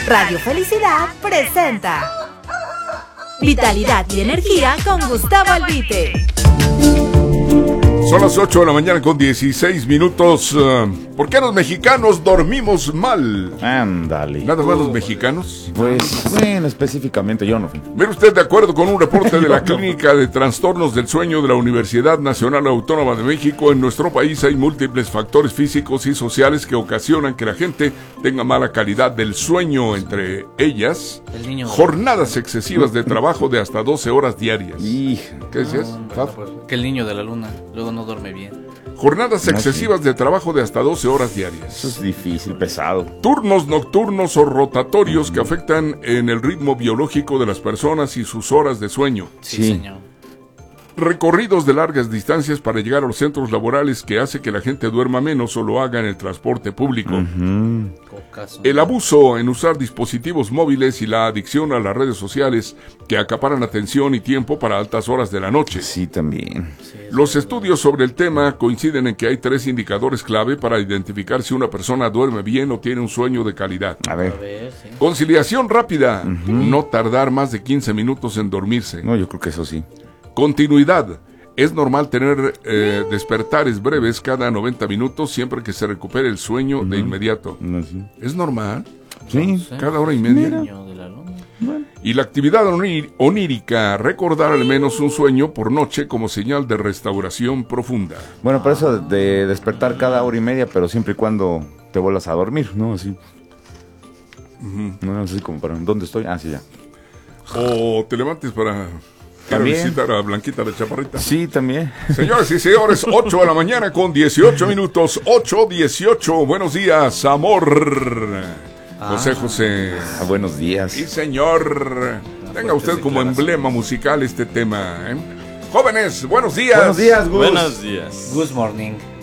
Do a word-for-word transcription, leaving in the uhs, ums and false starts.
Radio Felicidad presenta Vitalidad y Energía con Gustavo Albite. Son las ocho de la mañana con dieciséis minutos. ¿Por qué los mexicanos dormimos mal? Ándale. ¿Nada más los mexicanos? Pues, bueno, específicamente yo no. Mire usted, de acuerdo con un reporte de la Clínica de Trastornos del Sueño de la Universidad Nacional Autónoma de México, en nuestro país hay múltiples factores físicos y sociales que ocasionan que la gente tenga mala calidad del sueño, entre ellas El niño jornadas excesivas de trabajo de hasta doce horas diarias. Y... ¿Qué decías? No, pues, que el niño de la luna luego no duerme bien. Jornadas excesivas de trabajo de hasta doce horas diarias. Eso es difícil, pesado. Turnos nocturnos o rotatorios que afectan en el ritmo biológico de las personas y sus horas de sueño. Sí, Sí. señor. Recorridos de largas distancias para llegar a los centros laborales que hace que la gente duerma menos o lo haga en el transporte público. Mm. Cocazo. El abuso en usar dispositivos móviles y la adicción a las redes sociales que acaparan atención y tiempo para altas horas de la noche. Sí, también. Sí, Los estudios sobre el tema coinciden en que hay tres indicadores clave para identificar si una persona duerme bien o tiene un sueño de calidad. A A ver. ver, sí. Conciliación rápida. No tardar más de quince minutos en dormirse. No, yo creo que eso sí. Continuidad. Es normal tener eh, despertares breves cada noventa minutos siempre que se recupere el sueño de inmediato. No, sí. ¿Es normal? Sí. Sí. Cada hora y media. El niño de la luna. Y la actividad oní- onírica, recordar al menos un sueño por noche como señal de restauración profunda. Bueno, por eso de despertar cada hora y media, pero siempre y cuando te vuelvas a dormir, ¿no? Así. No, así como para... ¿Dónde estoy? Ah, sí, ya. O te levantes para ir a También. visitar a Blanquita la Chaparrita. Sí, también. Señoras y señores, ocho de la mañana con dieciocho minutos, ocho dieciocho. Buenos días, amor. José José. Ah, buenos días. Sí, señor. Tenga usted como emblema musical este tema, ¿eh? Jóvenes, buenos días. Buenos días, Gus. Buenos días. Good morning.